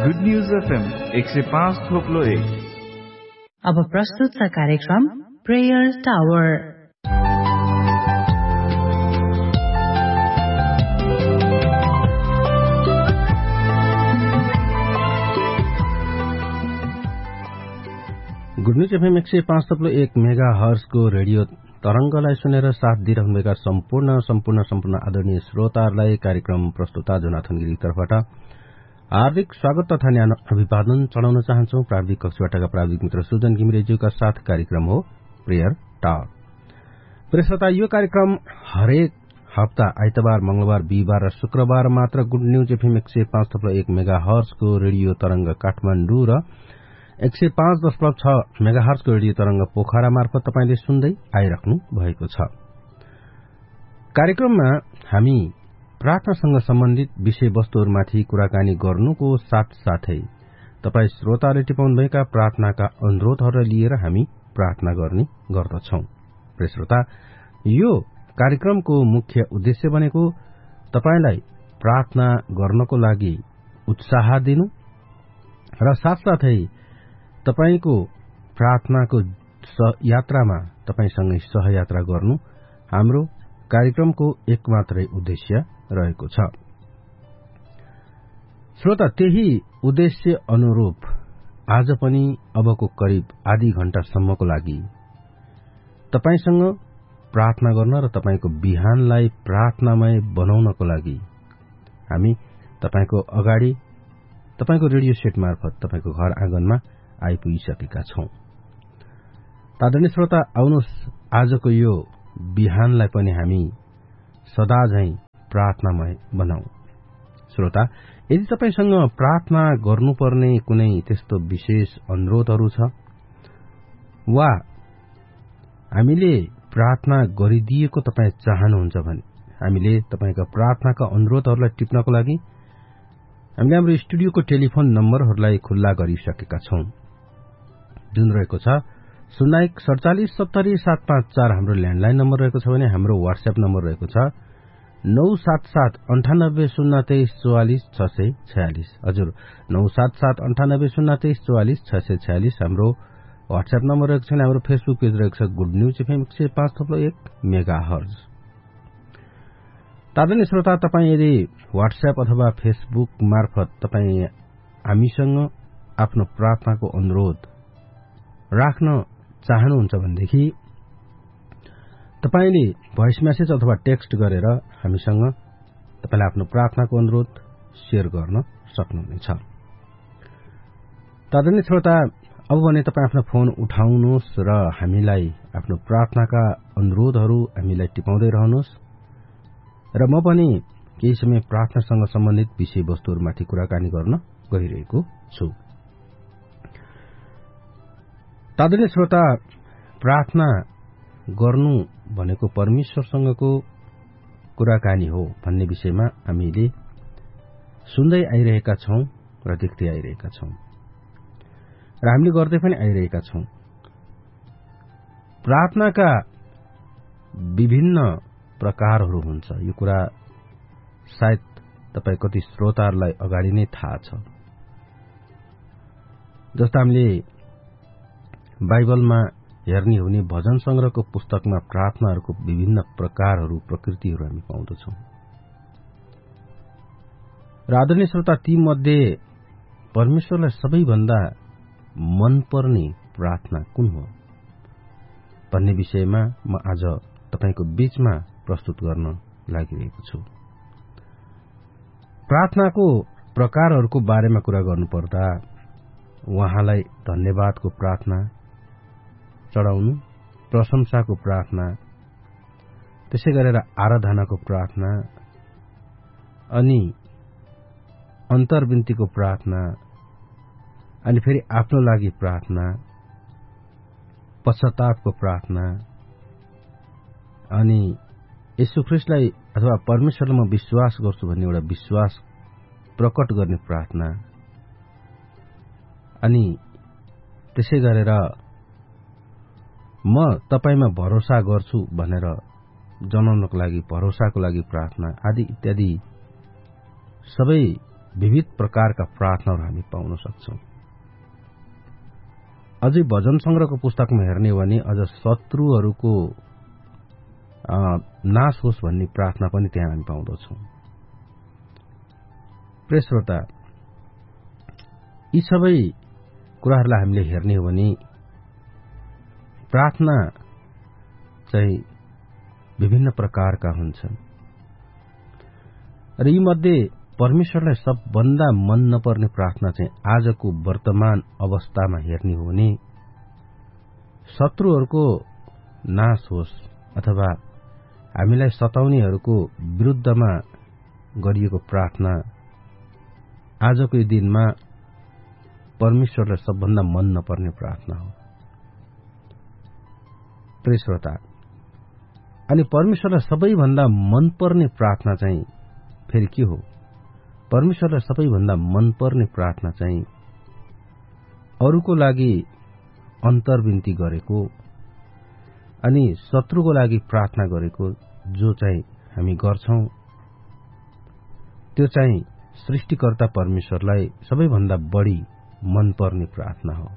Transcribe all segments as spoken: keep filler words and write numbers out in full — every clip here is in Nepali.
गुड न्यूज एफएम एक सय पाँच थोप्लो एक। अब प्रस्तुत छ कार्यक्रम prayer tower. Good news FM एक सय पाँच थप्लो एक मेगा हर्सको रेडियो तरंगलाई सुनेर साथ दिइरहनुभएका सम्पूर्ण सम्पूर्ण सम्पूर्ण आदरणीय श्रोताहरूलाई कार्यक्रम प्रस्तुता जोनाथन गिरी तर्फबाट हार्दिक स्वागत तथा न्यानो अभिवादन चढाउन चाहन्छौ। प्राविधिक कक्षबाटका प्राविधिक मित्र सुजन घिमिरेज्यूका साथ कार्यक्रम हो प्रेयर टावर। प्रिय श्रोता, यो कार्यक्रम हरेक हप्ता आइतबार, मंगलबार, बिहिबार र शुक्रबार मात्र गुड न्यूज एफएम एक सय पाँच थप्लो एक मेगा हर्सको रेडियो तरंग काठमाडौँ र एक सय पाँच दशमलव छ मेगा हर्सको रेडियो तरंग पोखरा मार्फत तपाईले सुन्दै आइराख्नु भएको छ। कार्यक्रममा हामी प्रार्थनासँग सम्बन्धित विषयवस्तुहरूमाथि कुराकानी गर्नुको साथसाथै तपाई श्रोताले टिपाउनुभएका प्रार्थनाका अनुरोधहरूलाई लिएर हामी प्रार्थना गर्ने गर्दछौं। प्रिय श्रोता, यो कार्यक्रमको मुख्य उद्देश्य भनेको तपाईलाई प्रार्थना गर्नको लागि उत्साह दिनु र साथसाथै तपाईको प्रार्थनाको यात्रामा तपाईसँगै सहयात्रा गर्नु हाम्रो कार्यक्रमको एक मात्रै उद्देश्य रहेको छ। श्रोता, त्यही उद्देश्य अनुरूप आज पनि अबको करिब आधी घण्टासम्मको लागि तपाईसँग प्रार्थना गर्न र तपाईको बिहानलाई प्रार्थनामय बनाउनको लागि हामी तपाईको अगाडि तपाईको रेडियो सेट मार्फत तपाईको घर आँगनमा आइपुगिसकेका छौं। आदरणीय श्रोता, आउनुहोस् आजको यो बिहानलाई पनि हामी सदा झैं प्रार्थनामय बनाऊ। श्रोता, यदि तपाईसँग प्रार्थना गर्नुपर्ने कुनै त्यस्तो विशेष अनुरोधहरू छ वा हामीले प्रार्थना गरिदिएको तपाई चाहनुहुन्छ भने हामीले तपाईका प्रार्थनाका अनुरोधहरूलाई टिप्नको लागि हामीले हाम्रो स्टुडियोको टेलिफोन नम्बरहरूलाई खुल्ला गरिसकेका छौं, जुन रहेको छ शून्य एक सड़चालिस सत्तरी सात पाँच चार हाम्रो ल्यान्डलाइन नम्बर रहेको छ भने हाम्रो व्हाट्सएप नम्बर रहेको छ नौ सात सात अन्ठानब्बे शून्य तेइस चौवालिस छ सय छयालिस। हजुर, नौ सात सात अन्ठानब्बे शून्य तेइस चौवालिस छ सय छयालिस हाम्रो व्हाट्सएप नम्बर रहेको छ। हाम्रो फेसबुक पेज रहेको छ गुड न्यूज एफएम एक सय पाँच थप्लो एक मेगा हर्ज। आदरणीय श्रोता, तपाई यदि व्हाट्सएप अथवा फेसबुक मार्फत तपाई हामीसँग आफ्नो प्रार्थनाको अनुरोध राख्न चाहनुहुन्छ भनेदेखि तपाईले भोइस मेसेज अथवा टेक्स्ट गरेर हामीसँग तपाईले आफ्नो प्रार्थनाको अनुरोध शेयर गर्न सक्नुहुनेछ। आदरणीय श्रोता, अब भने तपाई आफ्नो फोन उठाउनुहोस् र हामीलाई आफ्नो प्रार्थनाका अनुरोधहरू हामीलाई टिपाउँदै रहनुहोस् र म पनि केही समय प्रार्थनासँग सम्बन्धित विषयवस्तुहरूमाथि कुराकानी गर्न गइरहेको छु। आदरणीय श्रोता, प्रार्थना गर्नु भनेको परमेश्वरसँगको कुराकानी हो भन्ने विषयमा हामीले सुन्दै आइरहेका छौं र देख्दै आइरहेका छौं र हामीले गर्दै पनि आइरहेका छौं। प्रार्थनाका विभिन्न प्रकारहरू हुन्छ, यो कुरा सायद तपाई कति श्रोताहरूलाई अगाडि नै थाहा छ। जस्तो हामीले बाइबलमा हेर्ने हुने भजन संग्रहको पुस्तकमा प्रार्थनाहरूको विभिन्न प्रकारहरू, प्रकृतिहरू हामी पाउँदछौं। र आदरणीय श्रोता, ती मध्ये परमेश्वरलाई सबैभन्दा मनपर्ने प्रार्थना कुन हो भन्ने विषयमा म आज तपाईको बीचमा प्रस्तुत गर्न लागिरहेको छु। प्रार्थनाको प्रकारहरूको बारेमा कुरा गर्नुपर्दा उहाँलाई धन्यवादको प्रार्थना चढाउनु, प्रशंसाको प्रार्थना, त्यसै गरेर आराधनाको प्रार्थना, अनि अन्तर्विन्तीको प्रार्थना, अनि फेरि आफ्नो लागि प्रार्थना, पश्चातापको प्रार्थना, अनि येशू ख्रीष्टलाई अथवा परमेश्वरमा म विश्वास गर्छु भन्ने एउटा विश्वास प्रकट गर्ने प्रार्थना, अनि त्यसै गरेर म तपाईमा भरोसा गर्छु भनेर जनाउनको लागि भरोसाको लागि प्रार्थना आदि इत्यादि सबै विविध प्रकारका प्रार्थनाहरू हामी पाउन सक्छौं। अझै भजन संग्रहको पुस्तकमा हेर्ने हो भने अझ शत्रुहरूको नाश होस् भन्ने प्रार्थना पनि त्यहाँ हामी पाउँदछौं। प्रिय श्रोता, यी सबै कुराहरूलाई हामीले हेर्ने हो भने प्रार्थना चाहिँ विभिन्न प्रकारका हुन्छन् र यी मध्ये परमेश्वरलाई सबभन्दा मन नपर्ने प्रार्थना चाहिँ आजको वर्तमान अवस्थामा हेर्ने हो भने शत्रुहरूको नाश होस् अथवा हामीलाई सताउनेहरूको विरुद्धमा गरिएको प्रार्थना आजको यो दिनमा परमेश्वरलाई सबभन्दा मन नपर्ने प्रार्थना हो। प्रिय श्रोता, अनि परमेश्वरलाई सबैभन्दा मनपर्ने प्रार्थना चाहिँ फेरि के हो? परमेश्वरलाई सबैभन्दा मनपर्ने प्रार्थना चाहिँ अरूको लागि अन्तर्विन्ती गरेको अनि शत्रुको लागि प्रार्थना गरेको जो चाहिँ हामी गर्छौं त्यो चाहिँ सृष्टिकर्ता परमेश्वरलाई सबैभन्दा बढी मनपर्ने प्रार्थना हो।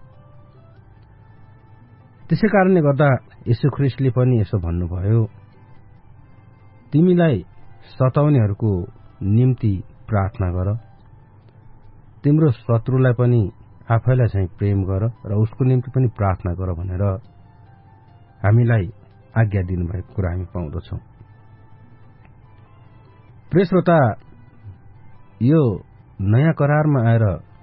त्यसै कारणले गर्दा येशू ख्रीष्टले पनि यसो भन्नुभयो, तिमीलाई सताउनेहरूको निम्ति प्रार्थना गर, तिम्रो शत्रुलाई पनि आफैलाई चाहिँ प्रेम गर र उसको निम्ति पनि प्रार्थना गर भनेर हामीलाई आज्ञा दिनुभएको कुरा हामी पाउँदछौं। प्रिय श्रोता, यो नयाँ करारमा आएर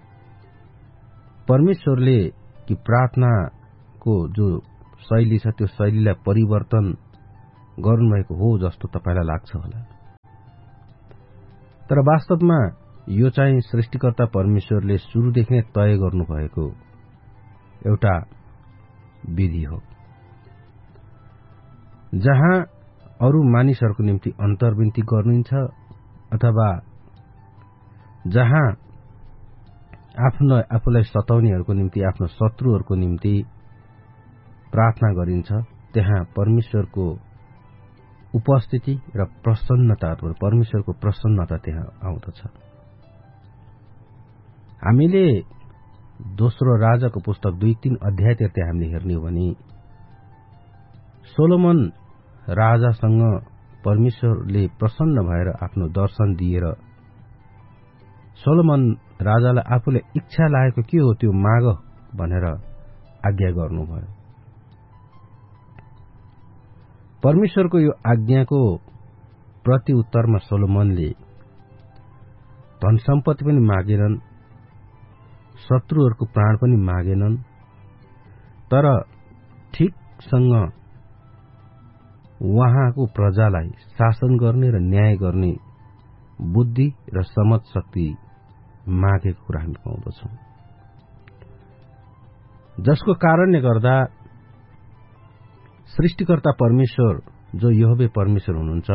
परमेश्वरले कि प्रार्थनाको जो शैली छ त्यो शैलीलाई परिवर्तन गर्नुभएको हो जस्तो तपाईलाई लाग्छ होला, तर वास्तवमा यो चाहिँ सृष्टिकर्ता परमेश्वरले सुरुदेखि नै तय गर्नुभएको एउटा विधि हो, जहाँ अरू मानिसहरूको निम्ति अन्तर्विन्ती गर्नुहुन्छ अथवा जहाँ आफ्नो आफूलाई सताउनेहरूको निम्ति आफ्नो शत्रुहरूको निम्ति प्रार्थना गरिन्छ, त्यहाँ परमेश्वरको उपस्थिति र प्रसन्नता अथवा परमेश्वरको प्रसन्नता त्यहाँ आउँदछ। हामीले दोस्रो राजाको पुस्तक दुई तीन अध्यायतिर त्यहाँ हामीले हेर्ने हो भने सोलोमन राजासँग परमेश्वरले प्रसन्न भएर आफ्नो दर्शन दिएर सोलोमन राजालाई आफूले इच्छा लागेको के हो त्यो माग भनेर आज्ञा गर्नुभयो। परमेश्वरको यो आज्ञाको प्रतिउत्तरमा सोलोमनले धन सम्पत्ति पनि मागेनन्, शत्रुहरूको प्राण पनि मागेनन्, तर ठिकसँग उहाँको प्रजालाई शासन गर्ने र न्याय गर्ने बुद्धि र समझ शक्ति मागेको कुरा हामी पाउँदछौं, जसको कारणले गर्दा सृष्टिकर्ता परमेश्वर जो यहोवे परमेश्वर हुनुहुन्छ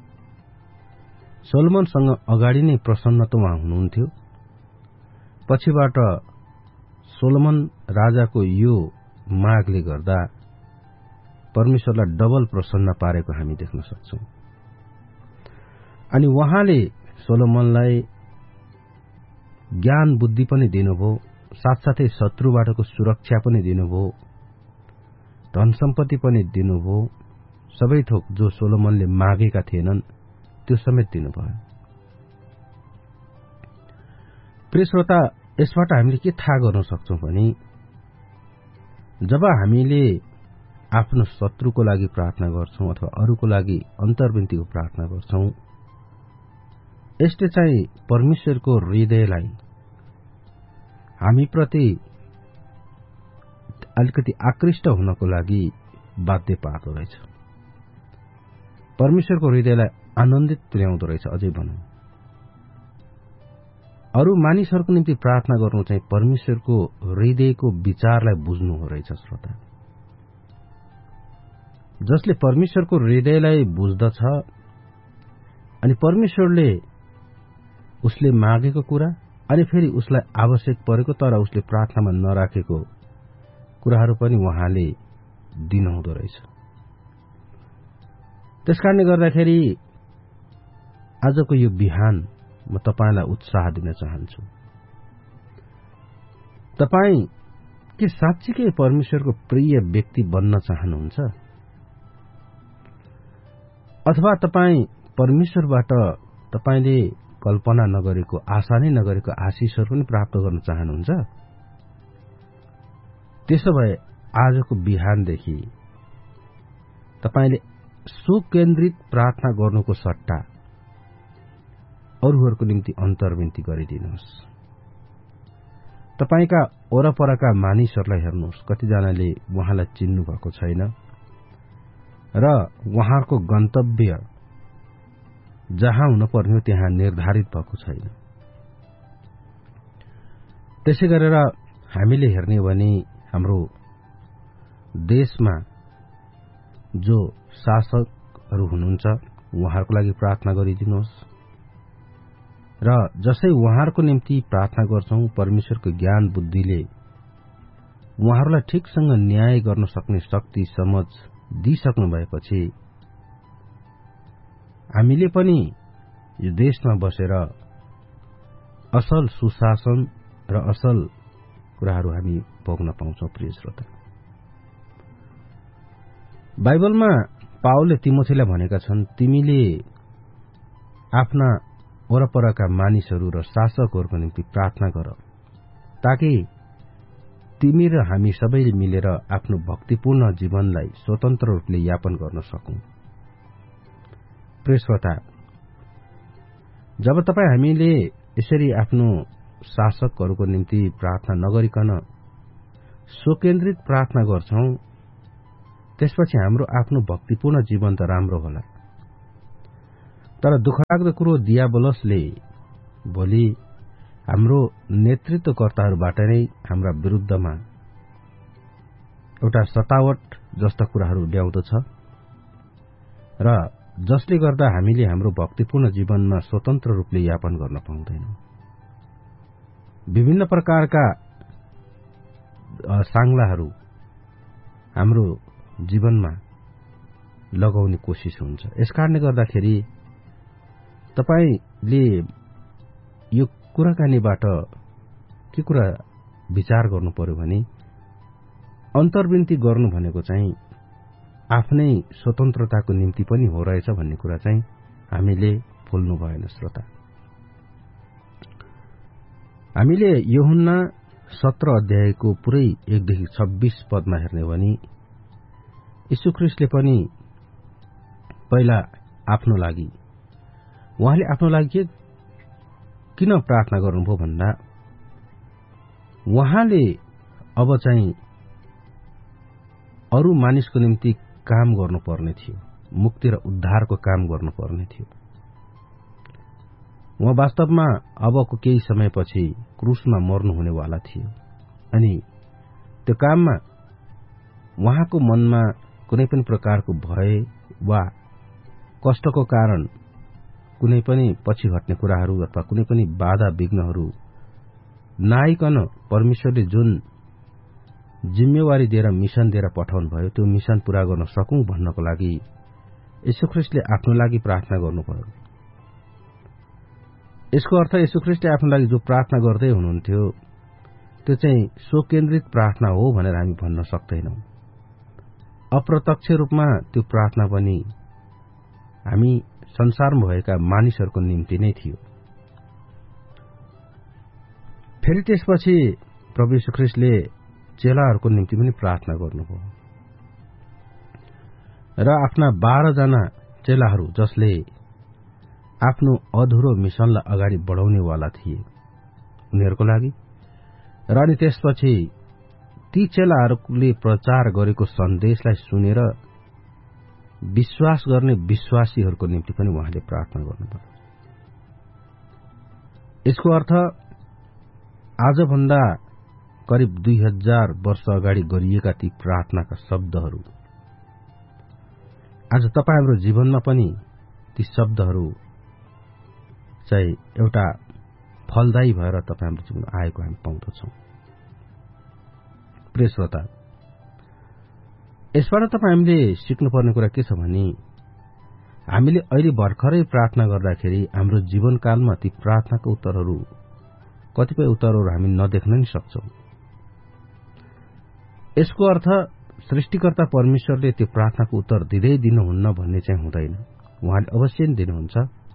सोलोमनसँग अगाडि नै प्रसन्नतामा हुनुहुन्थ्यो। पछिबाट सोलोमन राजाको यो मागले गर्दा परमेश्वरलाई डबल प्रसन्न पारेको हामी देख्न सक्छौं। अनि उहाँले सोलोमनलाई ज्ञान बुद्धि पनि दिनुभयो, साथसाथै शत्रुबाटको सुरक्षा पनि दिनुभयो, धन सम्पत्ति पनि दिनुभयो, सबै थोक जो सोलोमनले मागेका थिएनन् त्यो समेत दिनुभयो। प्रिय श्रोता, यसबाट हामीले के थाहा गर्न सक्छौं भने जब हामीले आफ्नो शत्रुको लागि प्रार्थना गर्छौं अथवा अरूको लागि अन्तर्विन्तीको प्रार्थना गर्छौं, यसले चाहिँ परमेश्वरको हृदयलाई हामीप्रति अलिकति आकृष्ट हुनको लागि बाध्य पार्दो रहेछ, परमेश्वरको हृदयलाई आनन्दित तुल्याउँदो रहेछ। अझै भनौं, अरू मानिसहरूको निम्ति प्रार्थना गर्नु चाहिँ परमेश्वरको हृदयको विचारलाई बुझ्नु हो रहेछ। श्रोता, जसले परमेश्वरको हृदयलाई बुझ्दछ अनि परमेश्वरले उसले मागेको कुरा अनि फेरि उसलाई आवश्यक परेको तर उसले प्रार्थनामा नराखेको कुराहरू पनि उहाँले दिनुहुँदो रहेछ। त्यसकारणले गर्दाखेरि आजको यो बिहान म तपाईलाई उत्साह दिन चाहन्छु। तपाई के साँच्चीकै परमेश्वरको प्रिय व्यक्ति बन्न चाहनुहुन्छ, अथवा तपाई परमेश्वरबाट तपाईले कल्पना नगरेको, आशा नै नगरेको आशिषहरू पनि प्राप्त गर्न चाहनुहुन्छ? त्यसो भए आजको बिहानदेखि तपाईले सो केन्द्रित प्रार्थना गर्नुको सट्टा अरूहरूको निम्ति अन्तर्विन्ती गरिदिनुहोस्। तपाईका वरपरका मानिसहरूलाई हेर्नुहोस्, कतिजनाले उहाँलाई चिन्नु भएको छैन र उहाँको गन्तव्य जहाँ हुन पर्ने हो त्यहाँ निर्धारित भएको छैन। त्यसै गरेर हामीले हेर्ने हो भने हाम्रो देशमा जो शासकहरू हुनुहुन्छ उहाँहरूको लागि प्रार्थना गरिदिनुहोस् र जसै उहाँहरूको निम्ति प्रार्थना गर्छौं, परमेश्वरको ज्ञान बुद्धिले उहाँहरूलाई ठिकसँग न्याय गर्न सक्ने शक्ति समझ दिइसक्नु भएपछि हामीले पनि यो देशमा बसेर असल सुशासन र असल कुराहरू हामी भोग्न पाउँछौं। प्रिय श्रोता, बाइबलमा पावलले तिमोथीलाई भनेका छन्, तिमीले आफ्ना वरपरका मानिसहरू र शासकहरूको निम्ति प्रार्थना गर, ताकि तिमी र हामी सबैले मिलेर आफ्नो भक्तिपूर्ण जीवनलाई स्वतन्त्र रूपले यापन गर्न सकौं। प्रिय श्रोता, जब तपाईँ हामीले यसरी आफ्नो शासकहरूको निम्ति प्रार्थना नगरिकन स्वकेन्द्रित प्रार्थना गर्छौं, त्यसपछि हाम्रो आफ्नो भक्तिपूर्ण जीवन त राम्रो होला, तर दुःखलाग्दो कुरो दियाबलसले भोलि हाम्रो नेतृत्वकर्ताहरूबाट नै हाम्रा विरुद्धमा एउटा सतावट जस्ता कुराहरू ल्याउँदछ र जसले गर्दा हामीले हाम्रो भक्तिपूर्ण जीवनमा स्वतन्त्र रूपले यापन गर्न पाउँदैनौं। विभिन्न प्रकारका सांगलाहरू हाम्रो जीवनमा लगाउने कोशिश हुन्छ। यसकारणले गर्दाखेरि तपाईले यो कुराकानीबाट के कुरा विचार गर्नु पर्यो भने अन्तर्विन्ती गर्नु भनेको चाहिँ आफ्नै स्वतन्त्रताको निम्ति पनि हो रहेछ भन्ने कुरा चाहिँ हामीले भुल्नु भएन। श्रोता, हामीले यूहन्ना सत्र अध्यायको पुरै एकदेखि छब्बीस पदमा हेर्ने हो भने यीशु ख्रीष्टले पनि पहिला आफ्नो लागि उहाँले आफ्नो लागि किन प्रार्थना गर्नुभयो भन्दा उहाँले अब चाहिँ अरू मानिसको निम्ति काम गर्नुपर्ने थियो, मुक्ति र उद्धारको काम गर्नुपर्ने थियो। उहाँ वास्तवमा अबको केही समयपछि क्रुसमा मर्नुहुनेवाला थियो अनि त्यो काममा उहाँको मनमा कुनै पनि प्रकारको भय वा कष्टको कारण कुनै पनि पछि हट्ने कुराहरू अथवा कुनै पनि बाधा विघ्नहरू नआइकन परमेश्वरले जुन जिम्मेवारी दिएर मिशन दिएर पठाउनु भयो त्यो मिशन पूरा गर्न सकौं भन्नको लागि यीशु ख्रीष्टले आफ्नो लागि प्रार्थना गर्नुभयो। यसको अर्थ यीशु ख्रीष्टले आफ्नो लागि जो प्रार्थना गर्दै हुनुहुन्थ्यो त्यो चाहिँ स्वकेन्द्रित प्रार्थना हो भनेर हामी भन्न सक्दैनौं। अप्रत्यक्ष रूपमा त्यो प्रार्थना पनि हामी संसारमा भएका मानिसहरूको निम्ति नै थियो। फेरि त्यसपछि प्रभु यीशु ख्रीष्टले चेलाहरूको निम्ति पनि प्रार्थना गर्नुभयो र आफ्ना बाह्र जना चेलाहरू जसले आफ्नो अधुरो मिशनलाई अगाडि बढाउनेवाला थिए उनीहरूको लागि र अनि त्यसपछि ती चेलाहरूले प्रचार गरेको सन्देशलाई सुनेर विश्वास गर्ने विश्वासीहरूको निम्ति पनि उहाँले प्रार्थना गर्नुभयो। यसको अर्थ आजभन्दा करिब दुई हजार वर्ष अगाडि गरिएका ती प्रार्थनाका शब्दहरू आज तपाईँ हाम्रो जीवनमा पनि ती शब्दहरू चाहिँ एउटा फलदायी भएर तपाईँ हाम्रो जीवनमा आएको हामी पाउँदछौं। प्रिय श्रोता, यसबाट तपाईँ हामीले सिक्नुपर्ने कुरा के छ भने हामीले अहिले भर्खरै प्रार्थना गर्दाखेरि हाम्रो जीवनकालमा ती प्रार्थनाको उत्तरहरू कतिपय उत्तरहरू हामी नदेख्न नि सक्छौं। यसको अर्थ सृष्टिकर्ता परमेश्वरले त्यो प्रार्थनाको उत्तर दिँदै दिनुहुन्न भन्ने चाहिँ हुँदैन। उहाँले अवश्य नै दिनुहुन्छ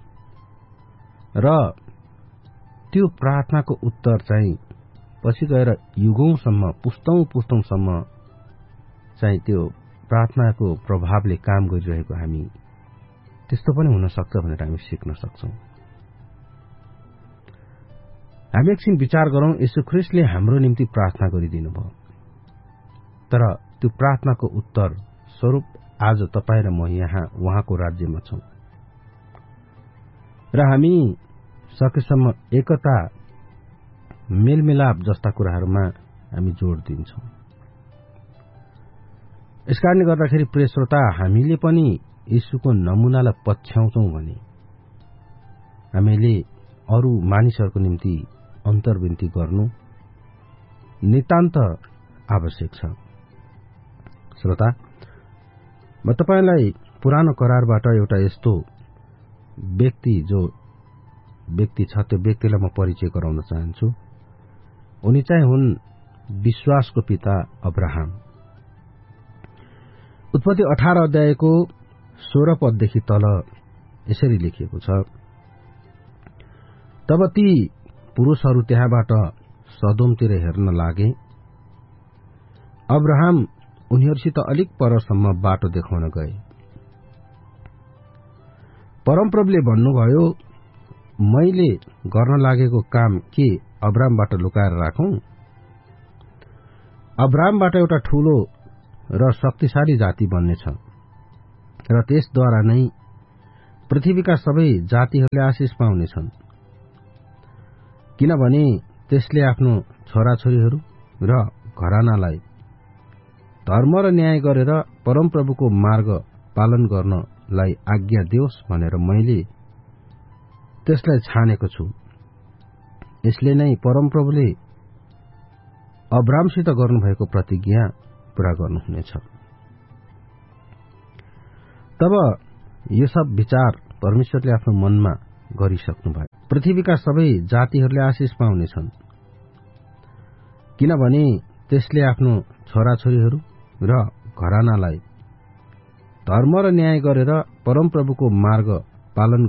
र त्यो प्रार्थनाको उत्तर चाहिँ पछि गएर युगौंसम्म पुस्तौं पुस्तौंसम्म चाहिँ त्यो प्रार्थनाको प्रभावले काम गरिरहेको हामी त्यस्तो पनि हुन सक्छ भनेर हामी सिक्न सक्छौं। हामी एकछिन विचार गरौं, येशू ख्रीष्टले हाम्रो निम्ति प्रार्थना गरिदिनु भयो, तर त्यो प्रार्थनाको उत्तर स्वरूप आज तपाईँ र म यहाँ उहाँको राज्यमा छौं र हामी सकेसम्म एकता मेलमिलाप जस्ता कुराहरूमा हामी जोड़ दिन्छौं। यसकारणले गर्दाखेरि प्रिय श्रोता, हामीले पनि येशूको नमुनालाई पछ्याउँछौं भने हामीले अरू मानिसहरूको निम्ति अन्तर्विन्ती गर्नु नितान्त आवश्यक छ। श्रोता, म तपाईलाई पुरानो करारबाट एउटा यस्तो व्यक्ति जो व्यक्ति छ त्यो व्यक्तिलाई म परिचय गराउन चाहन्छु। उनी चाहिँ हुन् विश्वासको पिता अब्राहम। उत्पत्ति अठार अध्यायको सोह्र पददेखि तल यसरी लेखिएको छ, तब ती पुरुषहरू त्यहाँबाट सदोमतिर हेर्न लागे। अब्राहम उनीहरूसित अलिक परसम्म बाटो देखाउन गए। परमप्रभुले भन्नुभयो, मैले गर्न लागेको काम के अब्राहमबाट लुकाएर राखौं? अब्राहमबाट एउटा ठूलो र शक्तिशाली जाति बन्नेछ र त्यसद्वारा नै पृथ्वीका सबै जातिहरूले आशिष पाउनेछन्, किनभने त्यसले आफ्नो छोराछोरीहरू र घरानालाई धर्म र न्याय गरेर परमप्रभुको मार्ग पालन गर्नलाई आज्ञा दियोस् भनेर मैले त्यसलाई छानेको छु। यसले नै परमप्रभुले अब्राहमसित गर्नुभएको प्रतिज्ञा पूरा गर्नुहुनेछ। तब यो सब विचार परमेश्वरले आफ्नो मनमा गरिसक्नुभयो। पृथ्वीका सबै जातिहरूले आशिष पाउनेछन्, किनभने त्यसले आफ्नो छोराछोरीहरू र घरानालाई धर्म र न्याय गरेर परमप्रभुको मार्ग पालन